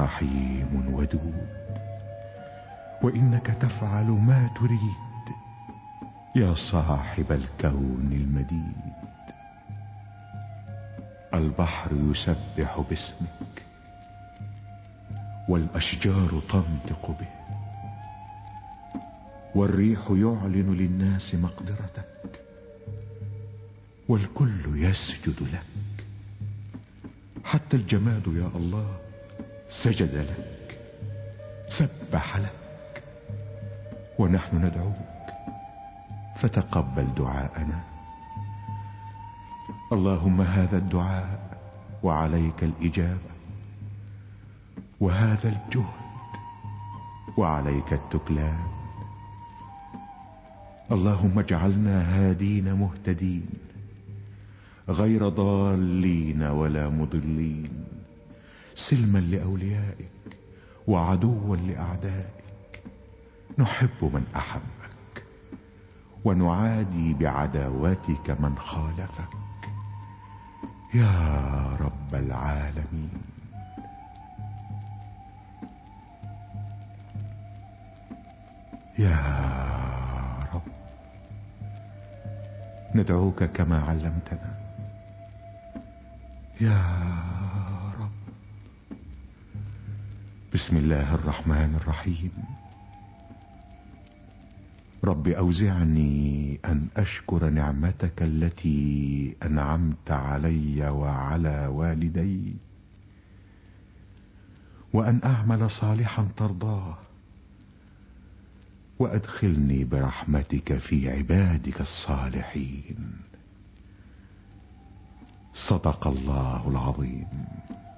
رحيم ودود، وإنك تفعل ما تريد يا صاحب الكون المديد. البحر يسبح باسمك، والأشجار تنطق به، والريح يعلن للناس مقدرتك، والكل يسجد لك. حتى الجماد يا الله سجد لك، سبح لك، ونحن ندعوك فتقبل دعاءنا. اللهم هذا الدعاء وعليك الإجابة، وهذا الجهد وعليك التكلان. اللهم اجعلنا هادين مهتدين، غير ضالين ولا مضلين، سلما لأوليائك وعدوا لأعدائك. نحب من أحبك، ونعادي بعداوتك من خالفك يا رب العالمين. يا رب ندعوك كما علمتنا. يا رب. بسم الله الرحمن الرحيم. رب أوزعني أن أشكر نعمتك التي أنعمت علي وعلى والدي، وأن أعمل صالحا ترضاه، وأدخلني برحمتك في عبادك الصالحين. صدق الله العظيم.